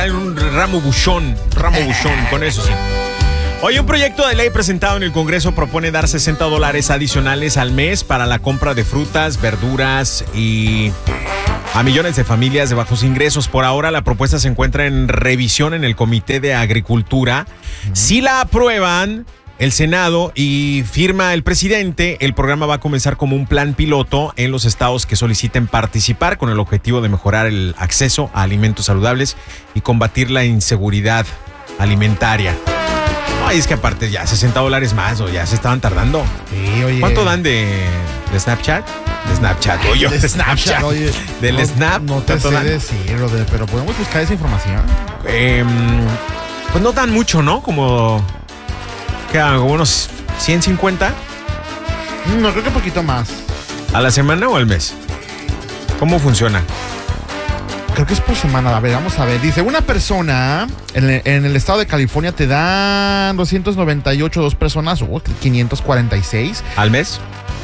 traen un ramo buchón con eso, sí. Hoy un proyecto de ley presentado en el Congreso propone dar $60 adicionales al mes para la compra de frutas, verduras y a millones de familias de bajos ingresos. Por ahora la propuesta se encuentra en revisión en el Comité de Agricultura. Si la aprueban el Senado y firma el presidente, el programa va a comenzar como un plan piloto en los estados que soliciten participar con el objetivo de mejorar el acceso a alimentos saludables y combatir la inseguridad alimentaria. Ay, es que aparte ya $60 más o ya se estaban tardando. Sí, oye. ¿Cuánto dan de Snapchat? De Snapchat, oye. De Snapchat. Oye. Del Snap. No te sé decirlo, pero podemos buscar esa información. Pues no dan mucho, ¿no? Como unos 150. No, creo que un poquito más. ¿A la semana o al mes? ¿Cómo funciona? Creo que es por semana. A ver, vamos a ver. Dice, una persona en el estado de California te dan 298, dos personas, o 546. ¿Al mes?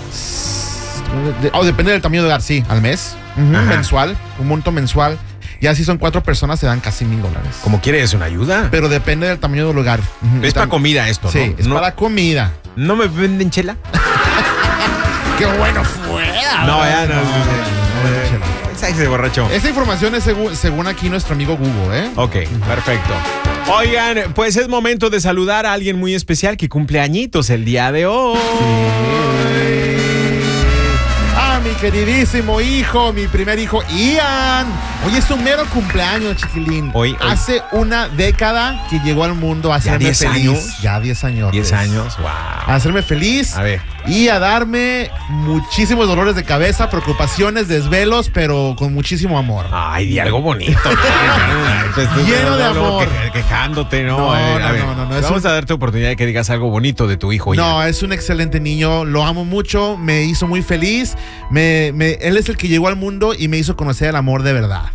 Depende del tamaño de hogar, sí, al mes. Mensual, un monto mensual. Ya si son 4 personas, te dan casi $1,000. Como quieres, una ayuda. Pero depende del tamaño del hogar. Es para comida esto, ¿no? Sí, es para comida. ¿No me venden chela? ¡Qué bueno fuera! No, ya no. Ese borracho. Esa información es según aquí nuestro amigo Google, ¿eh? Ok, perfecto. Oigan, pues es momento de saludar a alguien muy especial que cumple añitos el día de hoy. Sí. Mi queridísimo hijo, mi primer hijo, Ian. Hoy es un mero cumpleaños, chiquilín. Hoy. Hace una década que llegó al mundo a hacerme feliz. ¿Años? Ya 10 años. 10 años, wow. A hacerme feliz. A ver. Y a darme muchísimos dolores de cabeza, preocupaciones, desvelos, pero con muchísimo amor. Ay, di algo bonito. Lleno de amor. Quejándote, ¿no? No, a ver, vamos a darte oportunidad de que digas algo bonito de tu hijo. No, es un excelente niño. Lo amo mucho. Me hizo muy feliz. Él es el que llegó al mundo y me hizo conocer el amor de verdad.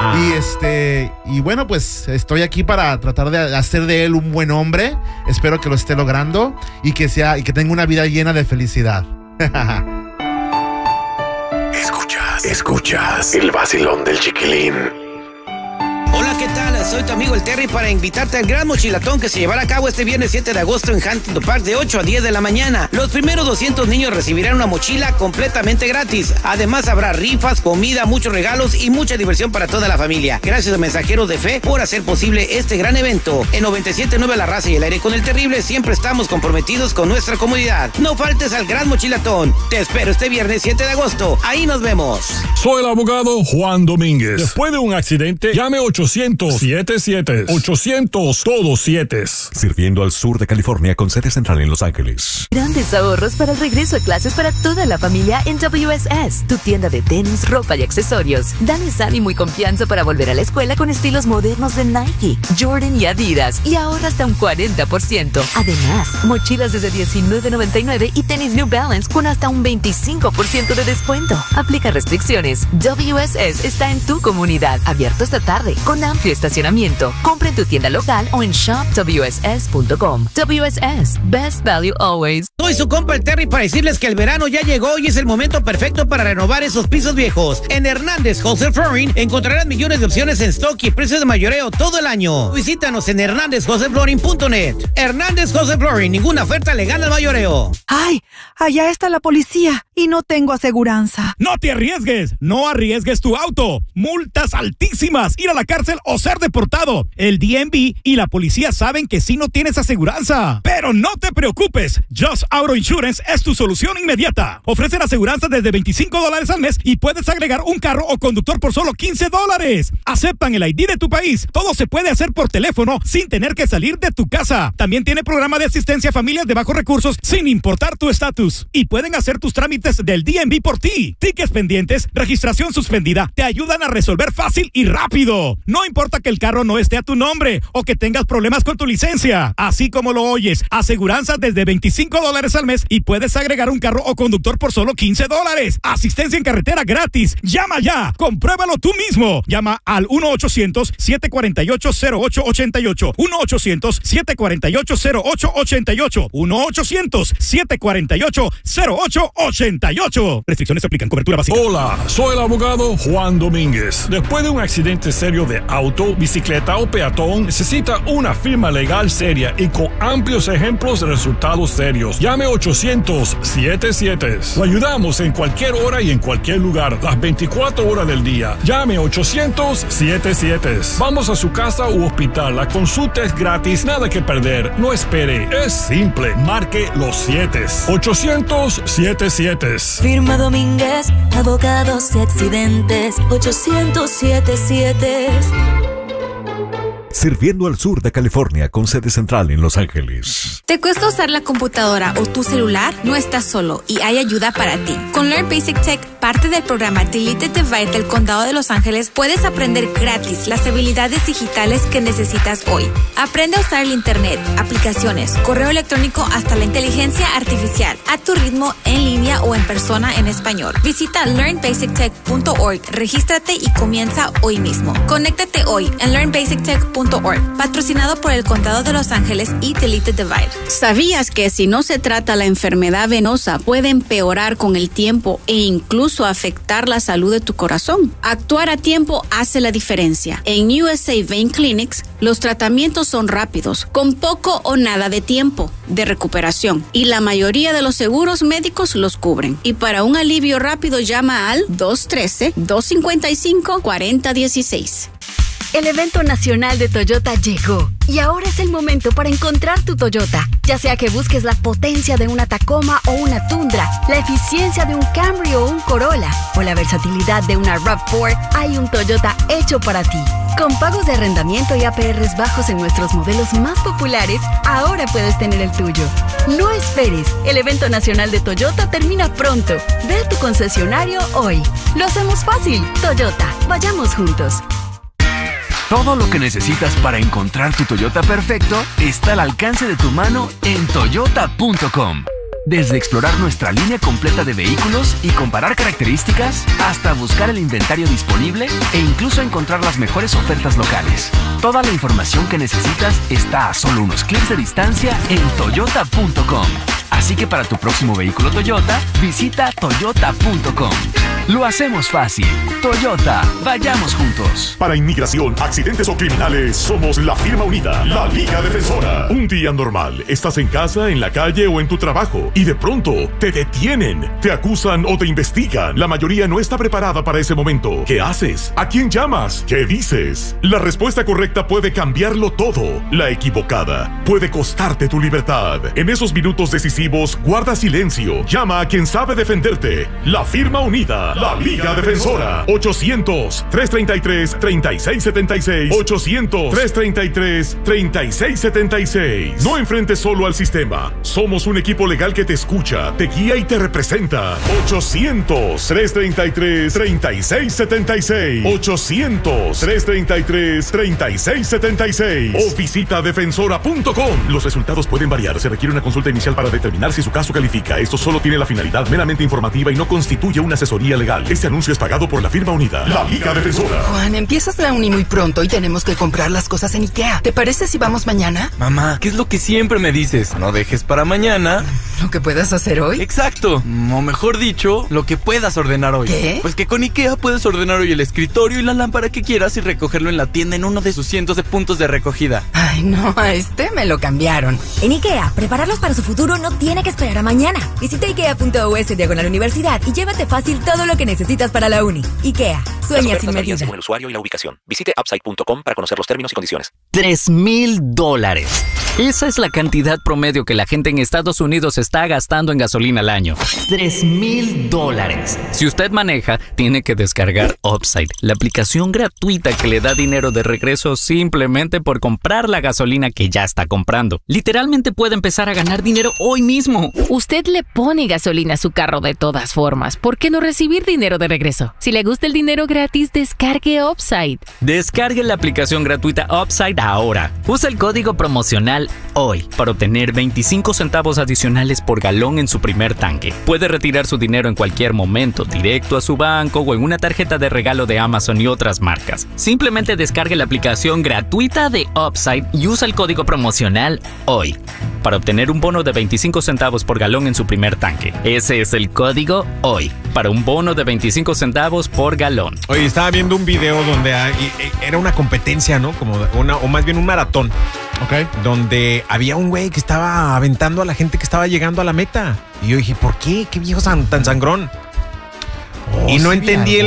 Y bueno, pues estoy aquí para tratar de hacer de él un buen hombre. Espero que lo esté logrando y que tenga una vida llena de felicidad. Escuchas el vacilón del Chiquilín. Hola, ¿qué tal? Soy tu amigo el Terry para invitarte al gran mochilatón que se llevará a cabo este viernes 7 de agosto en Huntington Park de 8 a 10 de la mañana. Los primeros 200 niños recibirán una mochila completamente gratis. Además habrá rifas, comida, muchos regalos y mucha diversión para toda la familia. Gracias a Mensajeros de Fe por hacer posible este gran evento. En 97.9 La Raza y el Aire con el Terrible siempre estamos comprometidos con nuestra comunidad. No faltes al gran mochilatón. Te espero este viernes 7 de agosto. Ahí nos vemos. Soy el abogado Juan Domínguez. Después de un accidente, llame 800-77. 800, todos 7. Sirviendo al sur de California con sede central en Los Ángeles. Grandes ahorros para el regreso a clases para toda la familia en WSS, tu tienda de tenis, ropa y accesorios. Danos ánimo y confianza para volver a la escuela con estilos modernos de Nike, Jordan y Adidas y ahorra hasta un 40%. Además, mochilas desde $19.99 y tenis New Balance con hasta un 25% de descuento. Aplica restricciones. WSS está en tu comunidad, abierto esta tarde, con amplio estacionamiento. Compra en tu tienda local o en shopwss.com. WSS, best value always. Soy su compa el Terry para decirles que el verano ya llegó y es el momento perfecto para renovar esos pisos viejos. En Hernández Wholesale Flooring encontrarás millones de opciones en stock y precios de mayoreo todo el año. Visítanos en hernandezwholesaleflooring.net. Hernández Wholesale Flooring, ninguna oferta le gana al mayoreo. ¡Ay! Allá está la policía y no tengo aseguranza. ¡No te arriesgues! ¡No arriesgues tu auto! ¡Multas altísimas! ¡Ir a la cárcel o ser deportado! El DMV y la policía saben que sí no tienes aseguranza. Pero no te preocupes. Just Auto Insurance es tu solución inmediata. Ofrecen aseguranza desde $25 al mes y puedes agregar un carro o conductor por solo $15. Aceptan el ID de tu país. Todo se puede hacer por teléfono sin tener que salir de tu casa. También tiene programa de asistencia a familias de bajos recursos sin importar tu estatus. Y pueden hacer tus trámites del DMV por ti. Tickets pendientes, registración suspendida, te ayudan a resolver fácil y rápido. No importa que el carro no esté a tu nombre o que tengas problemas con tu licencia. Así como lo oyes, aseguranza desde $25 al mes y puedes agregar un carro o conductor por solo $15. Asistencia en carretera gratis. Llama ya. Compruébalo tú mismo. Llama al 1-800-748-0888. 1-800-748-0888. 1-800-748-0888. 888-0888. Restricciones se aplican. Cobertura básica. Hola, soy el abogado Juan Domínguez. Después de un accidente serio de auto, bicicleta o peatón, necesita una firma legal seria y con amplios ejemplos de resultados serios. Llame 800-77. Lo ayudamos en cualquier hora y en cualquier lugar, las 24 horas del día. Llame 800-77. Vamos a su casa u hospital. La consulta es gratis, nada que perder. No espere, es simple. Marque los 7. 800-77. Firma Domínguez, abogados y accidentes. 800-77. Sirviendo al sur de California con sede central en Los Ángeles. ¿Te cuesta usar la computadora o tu celular? No estás solo y hay ayuda para ti. Con Learn Basic Tech, parte del programa Deleted Divide del Condado de Los Ángeles, puedes aprender gratis las habilidades digitales que necesitas hoy. Aprende a usar el internet, aplicaciones, correo electrónico hasta la inteligencia artificial, a tu ritmo, en línea o en persona en español. Visita learnbasictech.org, regístrate y comienza hoy mismo. Conéctate hoy en learnbasictech.org. Patrocinado por el Condado de Los Ángeles y Deleted Divide. ¿Sabías que si no se trata la enfermedad venosa puede empeorar con el tiempo e incluso afectar la salud de tu corazón? Actuar a tiempo hace la diferencia. En USA Vein Clinics, los tratamientos son rápidos, con poco o nada de tiempo de recuperación y la mayoría de los seguros médicos los cubren. Y para un alivio rápido llama al 213-255-4016. El evento nacional de Toyota llegó y ahora es el momento para encontrar tu Toyota. Ya sea que busques la potencia de una Tacoma o una Tundra, la eficiencia de un Camry o un Corolla o la versatilidad de una RAV4, hay un Toyota hecho para ti. Con pagos de arrendamiento y APRs bajos en nuestros modelos más populares, ahora puedes tener el tuyo. No esperes, el evento nacional de Toyota termina pronto. Ve a tu concesionario hoy. Lo hacemos fácil. Toyota, vayamos juntos. Todo lo que necesitas para encontrar tu Toyota perfecto está al alcance de tu mano en Toyota.com. Desde explorar nuestra línea completa de vehículos y comparar características, hasta buscar el inventario disponible e incluso encontrar las mejores ofertas locales. Toda la información que necesitas está a solo unos clics de distancia en Toyota.com. Así que para tu próximo vehículo Toyota, visita Toyota.com. Lo hacemos fácil. Toyota, vayamos juntos. Para inmigración, accidentes o criminales, somos la firma unida, la Liga Defensora. Un día normal, estás en casa, en la calle o en tu trabajo y de pronto te detienen, te acusan o te investigan. La mayoría no está preparada para ese momento. ¿Qué haces? ¿A quién llamas? ¿Qué dices? La respuesta correcta puede cambiarlo todo. La equivocada puede costarte tu libertad. En esos minutos decisivos, guarda silencio. Llama a quien sabe defenderte. La firma unida, la Liga Defensora. 800-333-3676. 800-333-3676. No enfrentes solo al sistema. Somos un equipo legal que te escucha, te guía y te representa. 800-333-3676. 800-333-3676. O visita defensora.com. Los resultados pueden variar. Se requiere una consulta inicial para determinar si su caso califica. Esto solo tiene la finalidad meramente informativa y no constituye una asesoría legal. Este anuncio es pagado por la firma unida, la Liga Defensora. Juan, empiezas la uni muy pronto y tenemos que comprar las cosas en IKEA. ¿Te parece si vamos mañana? Mamá, ¿qué es lo que siempre me dices? No dejes para mañana ¿lo que puedas hacer hoy? Exacto, o mejor dicho, lo que puedas ordenar hoy. ¿Qué? Pues que con IKEA puedes ordenar hoy el escritorio y la lámpara que quieras y recogerlo en la tienda en uno de sus cientos de puntos de recogida. Ay, no, a este me lo cambiaron. En IKEA, prepararlos para su futuro no tiene que esperar a mañana. Visita IKEA.us/universidad y llévate fácil todo lo que necesitas para la uni. IKEA, sueña sin medida. Según el usuario y la ubicación. Visite upside.com para conocer los términos y condiciones. $3,000. Esa es la cantidad promedio que la gente en Estados Unidos está gastando en gasolina al año. $3,000. Si usted maneja, tiene que descargar Upside, la aplicación gratuita que le da dinero de regreso simplemente por comprar la gasolina que ya está comprando. Literalmente puede empezar a ganar dinero hoy mismo. Usted le pone gasolina a su carro de todas formas. ¿Por qué no recibir dinero de regreso? Si le gusta el dinero gratis, gratis, descargue Upside. Descargue la aplicación gratuita Upside ahora. Usa el código promocional HOY para obtener 25 centavos adicionales por galón en su primer tanque. Puede retirar su dinero en cualquier momento, directo a su banco o en una tarjeta de regalo de Amazon y otras marcas. Simplemente descargue la aplicación gratuita de Upside y usa el código promocional HOY para obtener un bono de 25 centavos por galón en su primer tanque. Ese es el código HOY para un bono de 25 centavos por galón. Oye, estaba viendo un video donde era una competencia, ¿no? Como o más bien un maratón. Ok. Donde había un güey que estaba aventando a la gente que estaba llegando a la meta. Y yo dije, ¿por qué? ¿Qué viejo tan sangrón? Y no entendí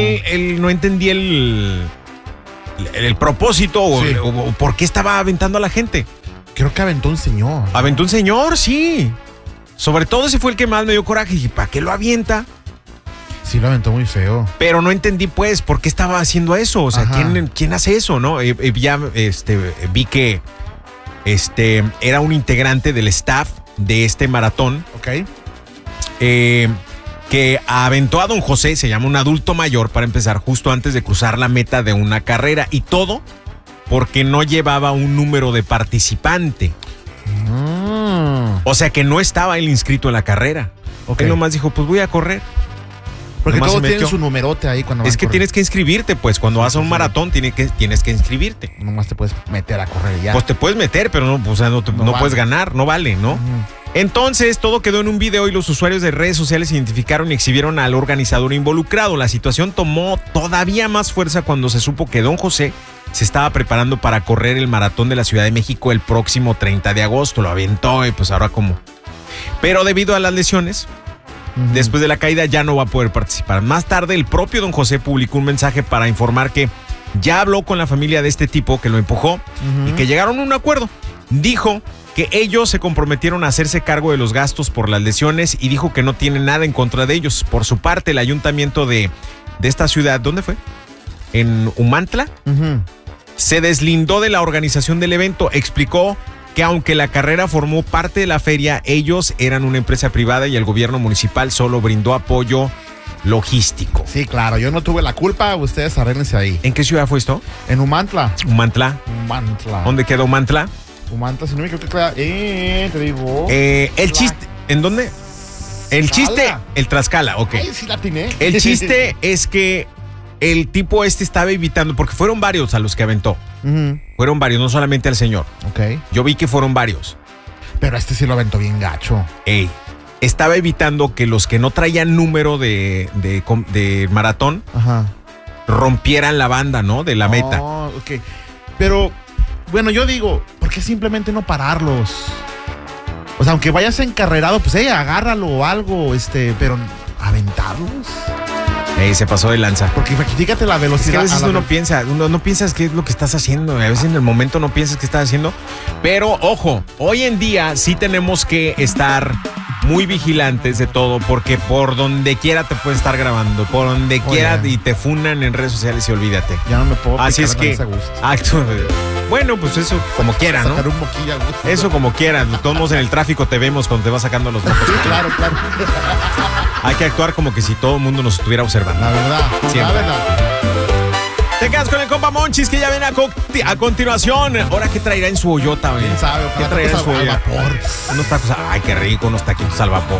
el propósito o por qué estaba aventando a la gente. Creo que aventó un señor. Aventó un señor, sí. Sobre todo ese fue el que más me dio coraje. Y ¿para qué lo avienta? Sí, lo aventó muy feo. Pero no entendí, pues, por qué estaba haciendo eso. O sea, ¿quién hace eso, no? Ya vi que era un integrante del staff de este maratón. Ok. Que aventó a don José, se llama un adulto mayor, para empezar, justo antes de cruzar la meta de una carrera. Y todo porque no llevaba un número de participante. O sea que no estaba él inscrito en la carrera. Él nomás dijo, pues voy a correr. Porque nomás todos tienen su numerote ahí cuando es que tienes que inscribirte, pues. Cuando vas a un maratón tienes que inscribirte. Nomás te puedes meter a correr ya. Pues te puedes meter, pero no, o sea, no puedes ganar, no vale, ¿no? Entonces, todo quedó en un video y los usuarios de redes sociales identificaron y exhibieron al organizador involucrado. La situación tomó todavía más fuerza cuando se supo que don José se estaba preparando para correr el maratón de la Ciudad de México el próximo 30 de agosto. Lo aventó y pues ahora como. Pero debido a las lesiones, después de la caída ya no va a poder participar. Más tarde, el propio don José publicó un mensaje para informar que ya habló con la familia de este tipo que lo empujó y que llegaron a un acuerdo. Dijo que ellos se comprometieron a hacerse cargo de los gastos por las lesiones y dijo que no tiene nada en contra de ellos. Por su parte, el ayuntamiento de esta ciudad, ¿dónde fue? En Humantla, se deslindó de la organización del evento. Explicó que aunque la carrera formó parte de la feria, ellos eran una empresa privada y el gobierno municipal solo brindó apoyo logístico. Sí, claro, yo no tuve la culpa, ustedes arréglense ahí. ¿En qué ciudad fue esto? En Humantla. Humantla. ¿Dónde quedó Humantla? Humantla, si no me equivoco, te digo. El chiste, ¿en dónde? El chiste, el Tlaxcala, ok. Ay, sí la atiné. El chiste es que el tipo estaba evitando, porque fueron varios a los que aventó. Fueron varios, no solamente al señor. Ok. Yo vi que fueron varios. Pero sí lo aventó bien gacho. Estaba evitando que los que no traían número de maratón rompieran la banda, ¿no? De la meta. Ok. Pero, bueno, yo digo, ¿por qué simplemente no pararlos? O sea, aunque vayas encarrerado, pues agárralo o algo, pero aventarlos. Se pasó de lanza. Porque fíjate la velocidad. Es que a veces uno no piensas qué es lo que estás haciendo. A veces en el momento no piensas qué estás haciendo. Pero, ojo, hoy en día sí tenemos que estar muy vigilantes de todo, porque por donde quiera te pueden estar grabando, por donde quiera y te funan en redes sociales y olvídate. Ya no me puedo. Así es que, bueno, pues eso como quiera, ¿no? Sacar un moquillo a gusto. Eso como quiera. Todos en el tráfico te vemos cuando te vas sacando los mocos. Sí, claro. Hay que actuar como que si todo el mundo nos estuviera observando. La verdad. Siempre. La verdad. Te quedas con el compa Monchis, que ya viene a continuación. Ahora, ¿qué traerá en su hoyota? ¿Quién sabe? ¿Qué traerá en su hoyota? Unos tacos. Ay, qué rico, unos taquitos al vapor.